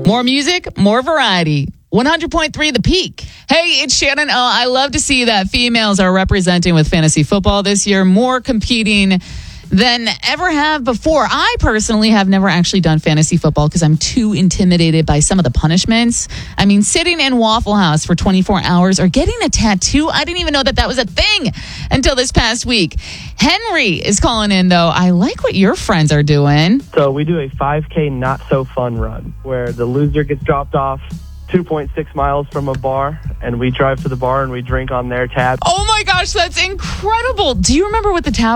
More music, more variety. 100.3 The Peak. Hey, it's Shannon. I love to see that females are representing with fantasy football this year, more competing than ever have before. I personally have never actually done fantasy football because I'm too intimidated by some of the punishments. I mean, sitting in Waffle House for 24 hours or getting a tattoo, I didn't even know that was a thing until this past week. Henry is calling in, though. I like what your friends are doing. So we do a 5K not-so-fun run where the loser gets dropped off 2.6 miles from a bar, and we drive to the bar and we drink on their tab. Oh my gosh, that's incredible. Do you remember what the tab